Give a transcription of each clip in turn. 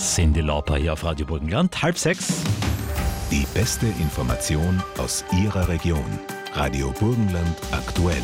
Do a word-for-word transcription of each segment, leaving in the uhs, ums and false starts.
Cyndi Lauper hier auf Radio Burgenland, halb sechs. Die beste Information aus Ihrer Region. Radio Burgenland aktuell.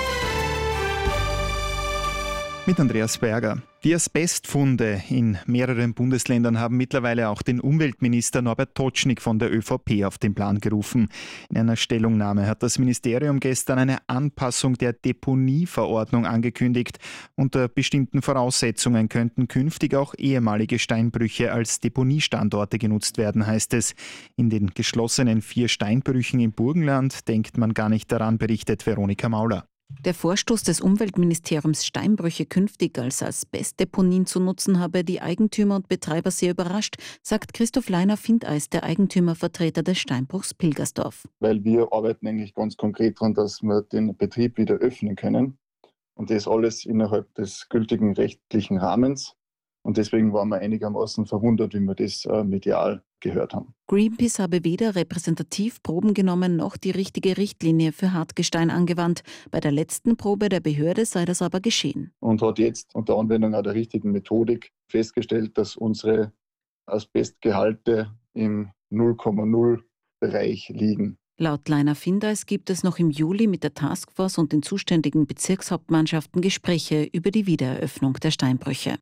Mit Andreas Berger. Die Asbestfunde in mehreren Bundesländern haben mittlerweile auch den Umweltminister Norbert Totschnig von der ÖVP auf den Plan gerufen. In einer Stellungnahme hat das Ministerium gestern eine Anpassung der Deponieverordnung angekündigt. Unter bestimmten Voraussetzungen könnten künftig auch ehemalige Steinbrüche als Deponiestandorte genutzt werden, heißt es. In den geschlossenen vier Steinbrüchen im Burgenland denkt man gar nicht daran, berichtet Veronika Mauler. Der Vorstoß des Umweltministeriums, Steinbrüche künftig als Asbestdeponien zu nutzen, habe die Eigentümer und Betreiber sehr überrascht, sagt Christoph Leiner-Findeis, der Eigentümervertreter des Steinbruchs Pilgersdorf. Weil wir arbeiten eigentlich ganz konkret daran, dass wir den Betrieb wieder öffnen können. Und das alles innerhalb des gültigen rechtlichen Rahmens. Und deswegen waren wir einigermaßen verwundert, wie wir das äh, medial gehört haben. Greenpeace habe weder repräsentativ Proben genommen noch die richtige Richtlinie für Hartgestein angewandt. Bei der letzten Probe der Behörde sei das aber geschehen. Und hat jetzt unter Anwendung auch der richtigen Methodik festgestellt, dass unsere Asbestgehalte im null Komma null Bereich liegen. Laut Leiner-Findeis gibt es noch im Juli mit der Taskforce und den zuständigen Bezirkshauptmannschaften Gespräche über die Wiedereröffnung der Steinbrüche.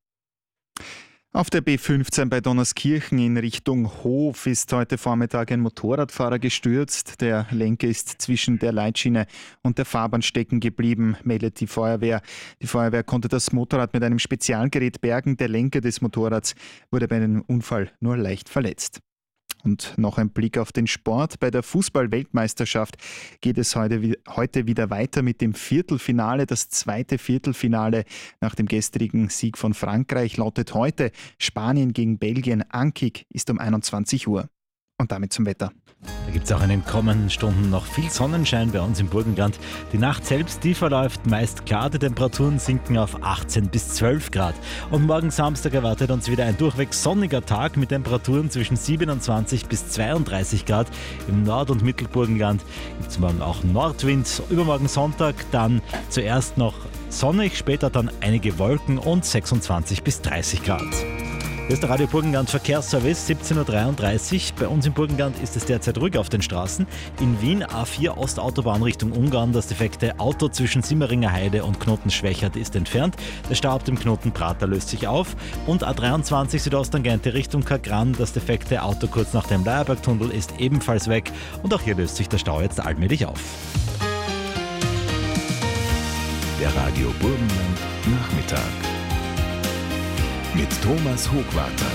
Auf der B fünfzehn bei Donnerskirchen in Richtung Hof ist heute Vormittag ein Motorradfahrer gestürzt. Der Lenker ist zwischen der Leitschiene und der Fahrbahn stecken geblieben, meldet die Feuerwehr. Die Feuerwehr konnte das Motorrad mit einem Spezialgerät bergen. Der Lenker des Motorrads wurde bei einem Unfall nur leicht verletzt. Und noch ein Blick auf den Sport. Bei der Fußball-Weltmeisterschaft geht es heute, heute wieder weiter mit dem Viertelfinale. Das zweite Viertelfinale nach dem gestrigen Sieg von Frankreich lautet heute Spanien gegen Belgien. Ankick ist um einundzwanzig Uhr. Und damit zum Wetter. Da gibt es auch in den kommenden Stunden noch viel Sonnenschein bei uns im Burgenland. Die Nacht selbst, die verläuft meist klar. Die Temperaturen sinken auf achtzehn bis zwölf Grad. Und morgen Samstag erwartet uns wieder ein durchweg sonniger Tag mit Temperaturen zwischen siebenundzwanzig bis zweiunddreißig Grad. Im Nord- und Mittelburgenland gibt es morgen auch Nordwind. Übermorgen Sonntag dann zuerst noch sonnig, später dann einige Wolken und sechsundzwanzig bis dreißig Grad. Hier ist der Radio Burgenland Verkehrsservice, siebzehn Uhr dreiunddreißig. Bei uns im Burgenland ist es derzeit ruhig auf den Straßen. In Wien A vier Ostautobahn Richtung Ungarn. Das defekte Auto zwischen Simmeringer Heide und Knoten-Schwächert ist entfernt. Der Stau ab dem Knoten Prater löst sich auf. Und A dreiundzwanzig Südosttangente Richtung Kagran. Das defekte Auto kurz nach dem Leierbergtunnel ist ebenfalls weg. Und auch hier löst sich der Stau jetzt allmählich auf. Der Radio Burgenland Nachmittag mit Thomas Hochwarter.